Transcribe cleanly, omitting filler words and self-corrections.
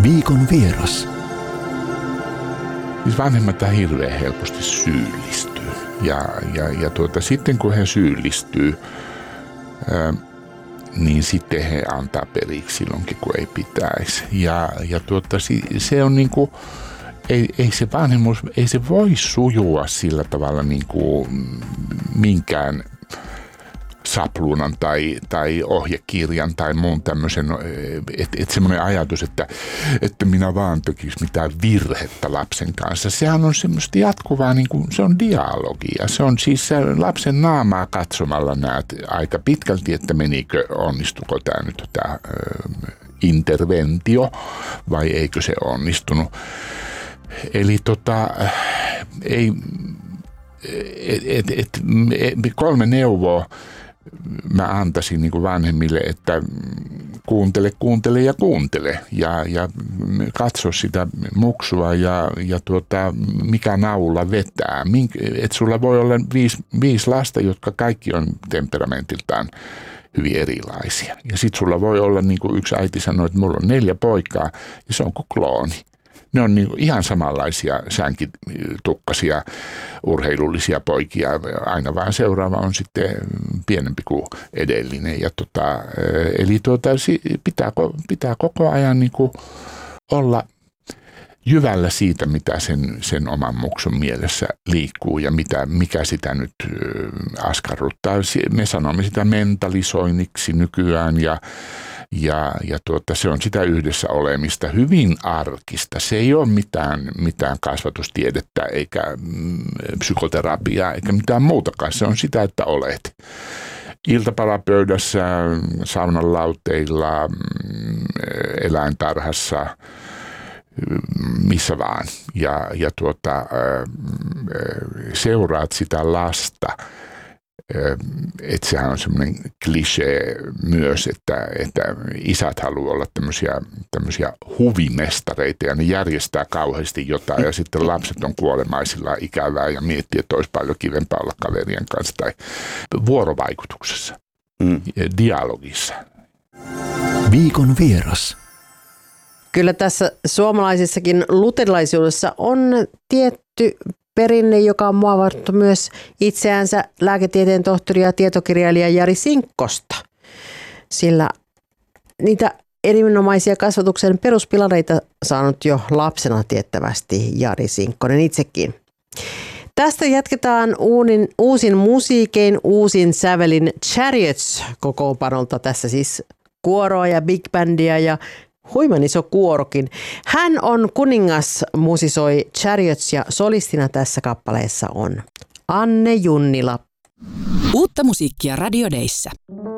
Viikon vieras. Siis vanhemmat hirveän helposti syyllistyy. Sitten kun he syyllistyy, niin sitten he antaa periksi silloinkin, kun ei pitäisi. Se on niinku, ei se vanhemmuus, ei se voi sujua sillä tavalla niinku minkään sapluunan tai ohjekirjan tai muun tämmöisen, että semmoinen ajatus, että minä vaan tekisi mitään virhettä lapsen kanssa. Sehän on semmoista jatkuvaa, niin kuin, se on dialogia. Se on siis lapsen naamaa katsomalla näet aika pitkälti, että onnistuko tämä nyt tämä interventio vai eikö se onnistunut. Eli kolme neuvoa mä antaisin niin kuin vanhemmille, että kuuntele ja katso sitä muksua ja mikä naula vetää. Et sulla voi olla viisi lasta, jotka kaikki on temperamentiltaan hyvin erilaisia. Ja sit sulla voi olla, niin kuin yksi äiti sanoi, että mulla on 4 poikaa ja se on kuin klooni. Ne on niin ihan samanlaisia sänkitukkasia, urheilullisia poikia. Aina vaan seuraava on sitten pienempi kuin edellinen. Pitää koko ajan niin kuin olla jyvällä siitä, mitä sen oman muksun mielessä liikkuu ja mikä sitä nyt askarruttaa. Me sanomme sitä mentalisoinniksi nykyään ja se on sitä yhdessä olemista, hyvin arkista. Se ei ole mitään kasvatustiedettä eikä psykoterapiaa eikä mitään muutakaan. Se on sitä, että olet iltapalapöydässä, saunan lauteilla, eläintarhassa, missä vaan. Seuraat sitä lasta. Että sehän on semmoinen klisee myös, että isät haluaa olla tämmöisiä huvimestareita ja ne järjestää kauheasti jotain ja sitten lapset on kuolemaisillaan ikävää ja miettii, että olisi paljon kivempaa olla kaverien kanssa tai vuorovaikutuksessa, dialogissa. Viikon vieras. Kyllä tässä suomalaisessakin luterilaisuudessa on tietty perinne, joka on muovannut myös itseänsä lääketieteen tohtori ja tietokirjailija Jari Sinkkosta. Sillä niitä erinomaisia kasvatuksen peruspilareita saanut jo lapsena tiettävästi Jari Sinkkonen itsekin. Tästä jatketaan uusin musiikein, uusin sävelin Chariots -kokoonpanolta. Tässä siis kuoroa ja big bandia ja huiman iso kuorokin. Hän on kuningas, musisoi Chariots ja solistina tässä kappaleessa on Anne Junnila. Uutta musiikkia Radio Dayssä.